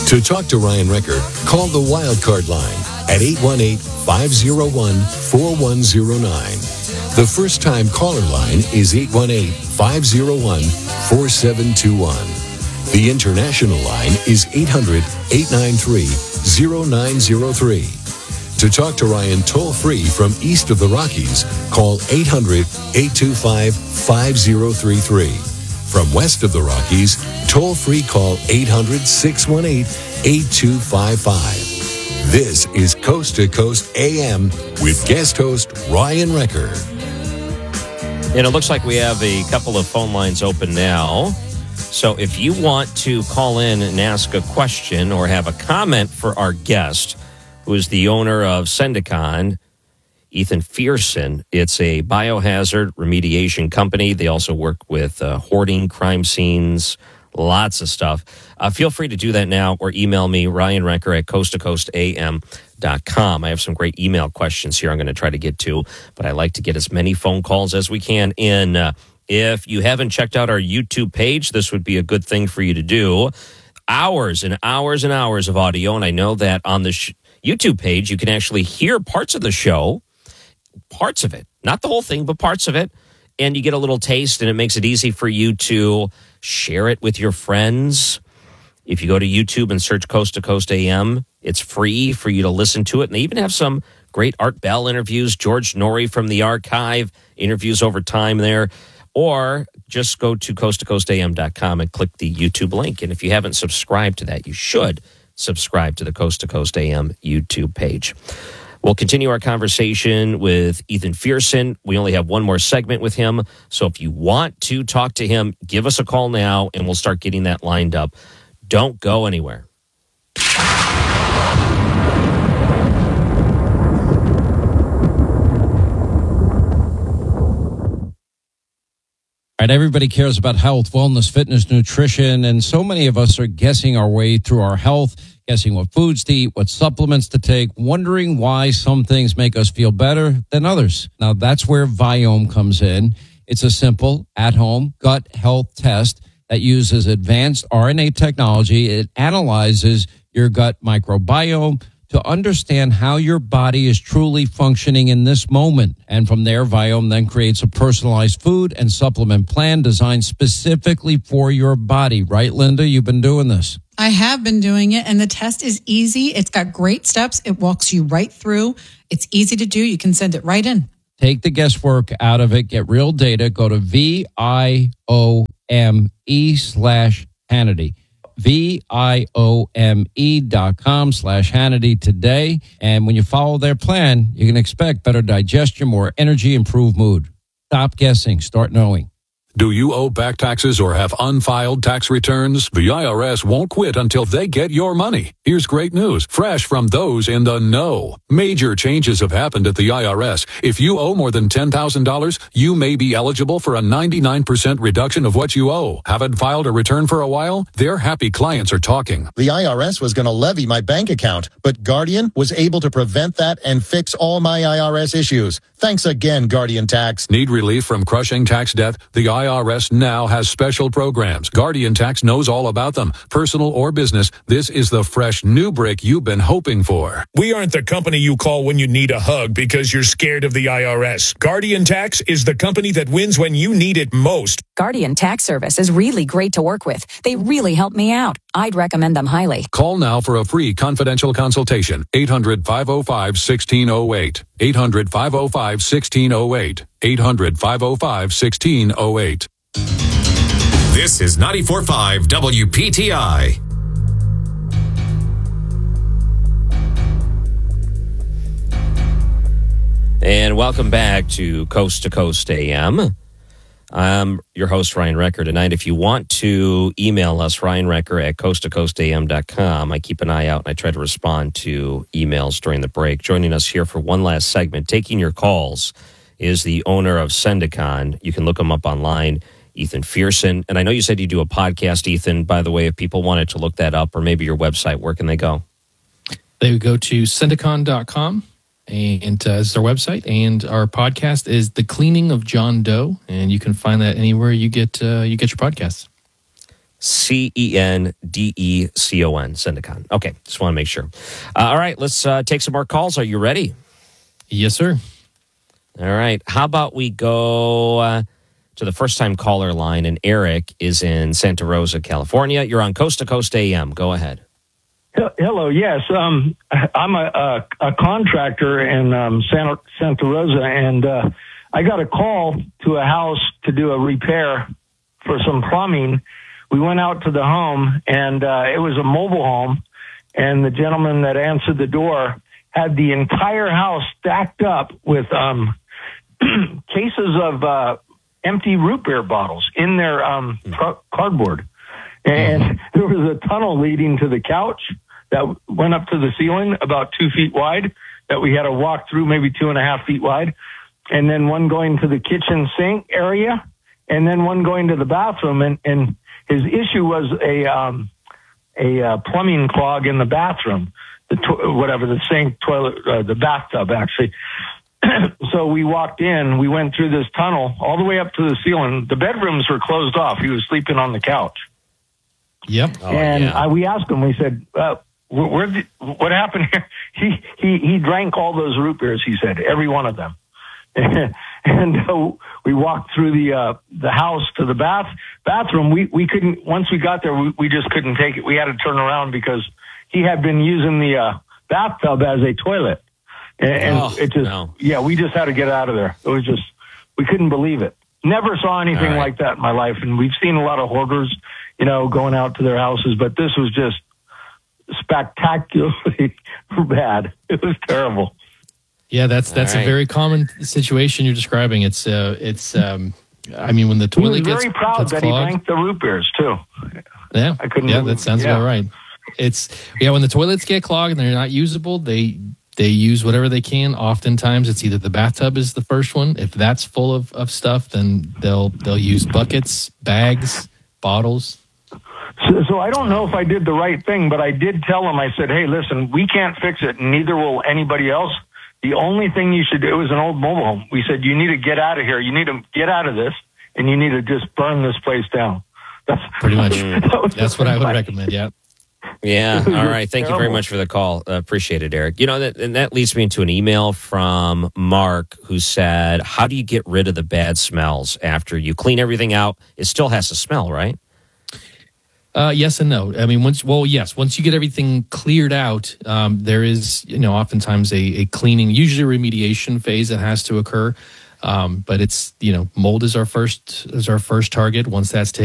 To talk to Ryan Recker, call the Wildcard line at 818-501-4109. The first-time caller line is 818-501-4721. The international line is 800-893-0903. To talk to Ryan toll-free from east of the Rockies, call 800-825-5033. From west of the Rockies, toll-free call 800-618-8255. This is Coast to Coast AM with guest host Ryan Recker. And it looks like we have a couple of phone lines open now. So if you want to call in and ask a question or have a comment for our guest, who is the owner of Sendicon, Ethan Fearson. It's a biohazard remediation company. They also work with hoarding, crime scenes, lots of stuff. Feel free to do that now or email me, Ryan Recker at coasttocoastam.com. I have some great email questions here I'm going to try to get to, but I like to get as many phone calls as we can in. If you haven't checked out our YouTube page, this would be a good thing for you to do. Hours and hours and hours of audio, and I know that on the YouTube page, you can actually hear parts of the show. Parts of it, not the whole thing, but parts of it. And you get a little taste, and it makes it easy for you to share it with your friends. If you go to YouTube and search Coast to Coast AM, it's free for you to listen to it. And they even have some great Art Bell interviews, George Norrie from the archive, interviews over time there. Or just go to coasttocoastam.com and click the YouTube link. And if you haven't subscribed to that, you should subscribe to the Coast to Coast AM YouTube page. We'll continue our conversation with Ethan Fearson. We only have one more segment with him. So if you want to talk to him, give us a call now, and we'll start getting that lined up. Don't go anywhere. All right, everybody cares about health, wellness, fitness, nutrition, and so many of us are guessing our way through our health, guessing what foods to eat, what supplements to take, wondering why some things make us feel better than others. Now, that's where Viome comes in. It's a simple, at-home gut health test that uses advanced RNA technology. It analyzes your gut microbiome to understand how your body is truly functioning in this moment. And from there, Viome then creates a personalized food and supplement plan designed specifically for your body. Right, Linda? You've been doing this. I have been doing it, and the test is easy. It's got great steps. It walks you right through. It's easy to do. You can send it right in. Take the guesswork out of it. Get real data. Go to VIOME/Hannity. VIOME.com/Hannity today. And when you follow their plan, you can expect better digestion, more energy, improved mood. Stop guessing. Start knowing. Do you owe back taxes or have unfiled tax returns? The IRS won't quit until they get your money. Here's great news, fresh from those in the know. Major changes have happened at the IRS. If you owe more than $10,000, you may be eligible for a 99% reduction of what you owe. Haven't filed a return for a while? Their happy clients are talking. The IRS was going to levy my bank account, but Guardian was able to prevent that and fix all my IRS issues. Thanks again, Guardian Tax. Need relief from crushing tax debt? The IRS now has special programs. Guardian Tax knows all about them. Personal or business, this is the fresh new break you've been hoping for. We aren't the company you call when you need a hug because you're scared of the IRS. Guardian Tax is the company that wins when you need it most. Guardian Tax Service is really great to work with. They really help me out. I'd recommend them highly. Call now for a free confidential consultation. 800-505-1608. 800-505-1608. 800-505-1608. This is 94.5 WPTI. And welcome back to Coast AM. I'm your host, Ryan Recker, tonight. If you want to email us, Ryan Recker at coasttocoastam.com. I keep an eye out and I try to respond to emails during the break. Joining us here for one last segment, taking your calls, is the owner of Sendicon. You can look him up online, Ethan Fearson. And I know you said you do a podcast, Ethan. By the way, if people wanted to look that up, or maybe your website, where can they go? They would go to Sendicon.com. And it's our website, and our podcast is The Cleaning of John Doe, and you can find that anywhere you get your podcasts. Cendecon, Syndecon. Okay, just want to make sure. All right, let's take some more calls. Are you ready? Yes, sir. All right. How about we go to the first-time caller line, and Eric is in Santa Rosa, California. You're on Coast to Coast AM. Go ahead. Hello. Yes, I'm a contractor in Santa Rosa, and I got a call to a house to do a repair for some plumbing. We went out to the home, and it was a mobile home, and the gentleman that answered the door had the entire house stacked up with cases of empty root beer bottles in their cardboard. And there was a tunnel leading to the couch that went up to the ceiling about 2 feet wide that we had to walk through, maybe 2.5 feet wide. And then one going to the kitchen sink area, and then one going to the bathroom. And his issue was a plumbing clog in the bathroom, the sink, toilet, the bathtub, actually. So we walked in, we went through this tunnel all the way up to the ceiling. The bedrooms were closed off. He was sleeping on the couch. Yep. We asked him, we said, what happened here? He drank all those root beers, he said, every one of them. And we walked through the house to the bathroom. We couldn't, once we got there, we just couldn't take it. We had to turn around because he had been using the bathtub as a toilet. We just had to get out of there. It was just, we couldn't believe it. Never saw anything like that in my life. And we've seen a lot of hoarders, going out to their houses, but this was just spectacularly bad. It was terrible. Yeah, that's a very common situation you're describing. It's I mean, when the toilet gets very proud that clogged, he drank the root beers too. Yeah, I couldn't. That sounds about right. When the toilets get clogged and they're not usable, they use whatever they can. Oftentimes, it's either the bathtub is the first one. If that's full of stuff, then they'll use buckets, bags, bottles. So I don't know if I did the right thing, but I did tell him. I said, "Hey, listen, we can't fix it, and neither will anybody else. The only thing you should do," it was an old mobile home. We said, "You need to get out of here. You need to get out of this, and you need to just burn this place down." That's pretty much. That's what I would recommend. Yeah. Yeah. All right. Thank you very much for the call. Appreciate it, Eric. And that leads me into an email from Mark who said, how do you get rid of the bad smells after you clean everything out? It still has to smell, right? Yes and no. I mean, once you get everything cleared out, there is, oftentimes a cleaning, usually a remediation phase that has to occur. But it's, mold is our first target. Once that's taken